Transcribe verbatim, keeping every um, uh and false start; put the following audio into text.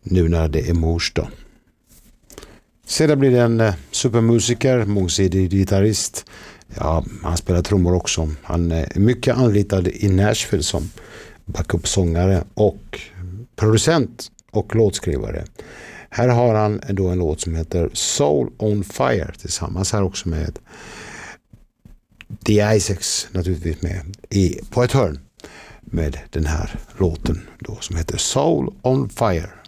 nu när det är mors dag. Sedan blir det en supermusiker, mångsidig gitarrist. Ja, han spelar trummor också. Han är mycket anlitad i Nashville som backup-sångare och producent och låtskrivare. Här har han då en låt som heter Soul on Fire tillsammans här också med The Isaacs naturligtvis med i, på ett hörn med den här låten då som heter Soul on Fire.